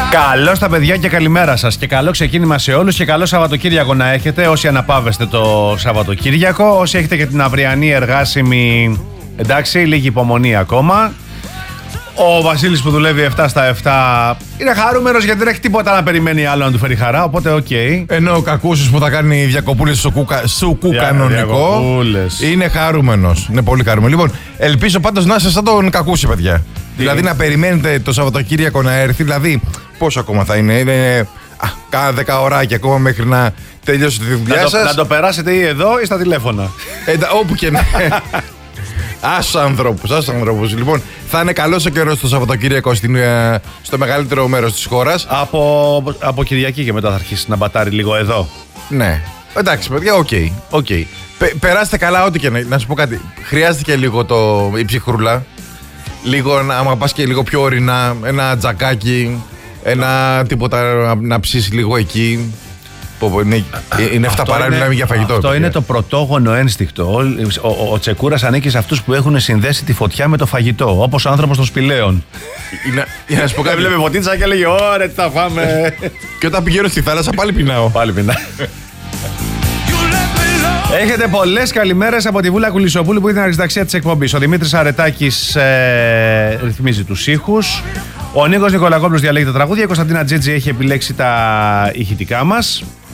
Καλώς τα παιδιά και καλημέρα σας και καλό ξεκίνημα σε όλους και καλό Σαββατοκύριακο να έχετε όσοι αναπαύεστε το Σαββατοκύριακο, όσοι έχετε και την αυριανή εργάσιμη, εντάξει, λίγη υπομονή ακόμα. Ο Βασίλης που δουλεύει 7 στα 7 είναι χαρούμενος γιατί δεν έχει τίποτα να περιμένει άλλο να του φέρει χαρά, οπότε οκ. Ενώ ο Κακούσης που θα κάνει διακοπούλες σου κανονικό είναι χαρούμενος. Είναι πολύ χαρούμενο. Λοιπόν, ελπίζω πάντως να είστε σαν τον Κακούση, παιδιά. Δηλαδή να περιμένετε το Σαββατοκύριακο να έρθει. Δηλαδή, πόσο ακόμα θα είναι, κάνα 10 ωράκια ακόμα μέχρι να τελειώσει τη δουλειά σας. Να το περάσετε ή εδώ ή στα τηλέφωνα. Όπου και να. Άσους ανθρώπους. Λοιπόν, θα είναι καλός ο καιρός το Σαββατοκύριακο στο μεγαλύτερο μέρος της χώρας. Από Κυριακή και μετά θα αρχίσει να μπατάρει λίγο εδώ. Ναι. Εντάξει, παιδιά, οκ. Περάστε καλά, ό,τι και να σου πω κάτι. Χρειάζεται και λίγο η ψυχρούλα. Λίγο, άμα πας και λίγο πιο ορεινά, ένα τζακάκι, ένα τίποτα να ψήσει λίγο εκεί. Είναι 7 παρά, μιλάμε για φαγητό. Αυτό είναι το πρωτόγονο ένστικτο. Ο Τσεκούρας ανήκει σε αυτούς που έχουν συνδέσει τη φωτιά με το φαγητό, όπως ο άνθρωπος των σπηλαίων. Για να σου πω κάτι. Έβλεπε ποτίτσα και έλεγε ωραία, τι θα φάμε. Και όταν πηγαίνω στη θάλασσα πάλι πεινάω. Έχετε πολλές καλημέρες από τη Βούλα Κουλισσοπούλου που είναι την αρισταξία της εκπομπής. Ο Δημήτρης Αρετάκης ρυθμίζει τους ήχους. Ο Νίκος Νικολακόπουλος διαλέγει τα τραγούδια. Η Κωνσταντίνα Τζέτζη έχει επιλέξει τα ηχητικά μας.